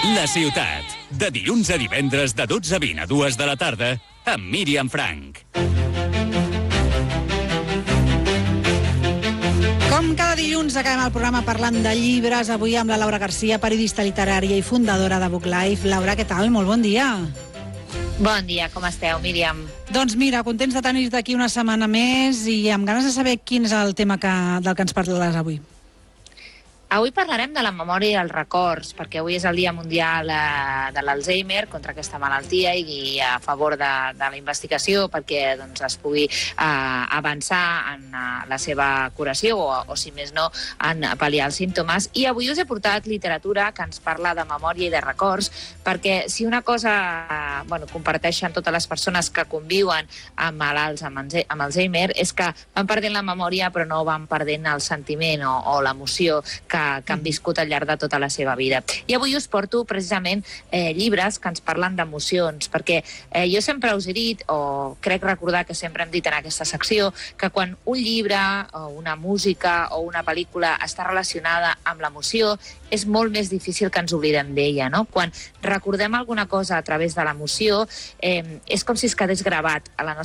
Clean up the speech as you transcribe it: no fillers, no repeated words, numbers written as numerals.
La ciutat, de dilluns a divendres de 12:20 a 2 de la tarda, amb Míriam Frank. Com cada dilluns acabem el programa parlant de llibres, avui amb la Laura Garcia, periodista literària i fundadora de Book Life. Laura, què tal? Molt bon dia. Bon dia, com esteu, Míriam? Doncs mira, contents de tenir-te aquí una setmana més i amb ganes de saber quin és el tema del que ens parlaràs avui. Avui parlarem de la memòria i els records, perquè avui és el Dia Mundial de l'Alzheimer, contra aquesta malaltia, i a favor de la investigació perquè es pugui avançar en la seva curació o, si més no, en pal·liar els símptomes. I avui us he portat literatura que ens parla de memòria i de records, perquè si una cosa comparteixen totes les persones que conviuen amb malalts amb Alzheimer és que van perdent la memòria però no van perdent el sentiment o l'emoció que han viscut al llarg de tota la seva vida. I avui us porto precisament llibres que ens parlen d'emocions, perquè jo sempre us he dit, o crec recordar que sempre hem dit en aquesta secció, que quan un llibre o una música o una pel·lícula està relacionada amb l'emoció, és molt més difícil que ens oblidem d'ella, no? Quan recordem alguna cosa a través de l'emoció, és com si es quedés gravat a la nostra